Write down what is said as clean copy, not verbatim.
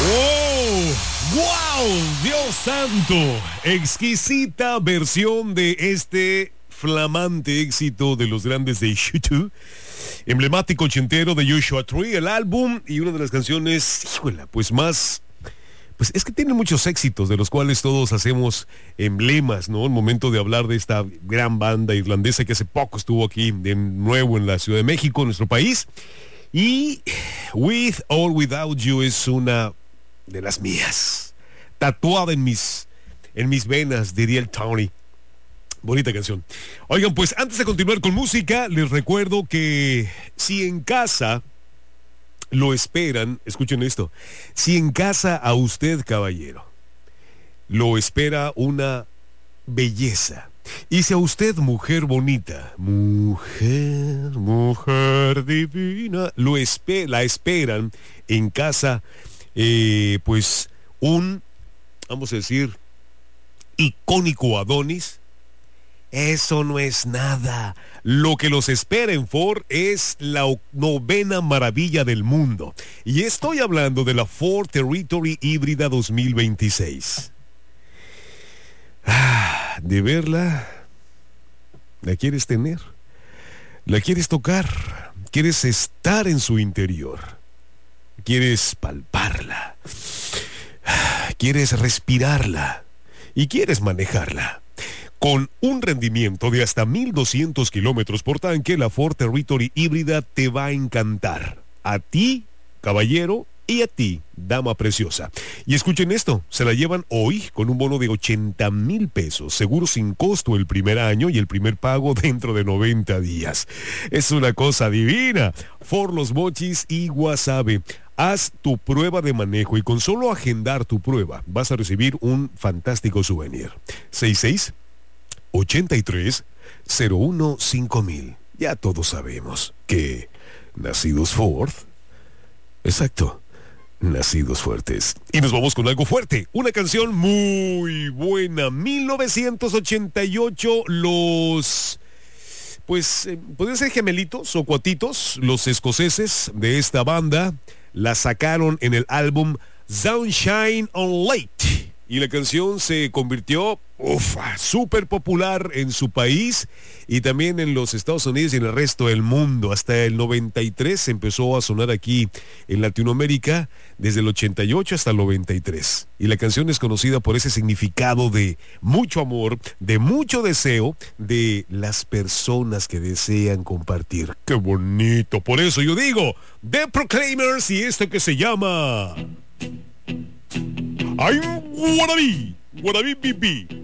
¡Wow! ¡Wow! ¡Dios santo! Exquisita versión de este flamante éxito de los grandes de YouTube. Emblemático ochentero de Joshua Tree, el álbum y una de las canciones, híjola, pues más... Pues es que tiene muchos éxitos de los cuales todos hacemos emblemas, ¿no? El momento de hablar de esta gran banda irlandesa que hace poco estuvo aquí de nuevo en la Ciudad de México, en nuestro país. Y With or Without You es una de las mías, tatuada en mis venas, diría el Tony. Bonita canción. Oigan, pues antes de continuar con música, les recuerdo que si en casa lo esperan, escuchen esto, si en casa a usted, caballero, lo espera una belleza, y si a usted, mujer bonita, mujer divina, la esperan en casa, pues vamos a decir, icónico Adonis, eso no es nada. Lo que los espera en Ford es la novena maravilla del mundo. Y estoy hablando de la Ford Territory híbrida 2026. De verla, ¿la quieres tener? ¿La quieres tocar? ¿Quieres estar en su interior? ¿Quieres palparla? ¿Quieres respirarla? ¿Y quieres manejarla? Con un rendimiento de hasta 1,200 kilómetros por tanque, la Ford Territory híbrida te va a encantar. A ti, caballero, y a ti, dama preciosa. Y escuchen esto, se la llevan hoy con un bono de 80,000 pesos, seguro sin costo el primer año y el primer pago dentro de 90 días. Es una cosa divina. Ford Los Mochis y Guasave. Haz tu prueba de manejo y con solo agendar tu prueba vas a recibir un fantástico souvenir. 66-83-01-5000. Ya todos sabemos que nacidos Ford, exacto, nacidos fuertes. Y nos vamos con algo fuerte, una canción muy buena, 1988, podrían ser gemelitos o cuatitos, los escoceses de esta banda, la sacaron en el álbum Sunshine on Lake. Y la canción se convirtió súper popular en su país y también en los Estados Unidos y en el resto del mundo. Hasta el 93 empezó a sonar aquí en Latinoamérica, desde el 88 hasta el 93. Y la canción es conocida por ese significado de mucho amor, de mucho deseo, de las personas que desean compartir. ¡Qué bonito! Por eso yo digo, The Proclaimers y esto que se llama... I'm wannabe BB.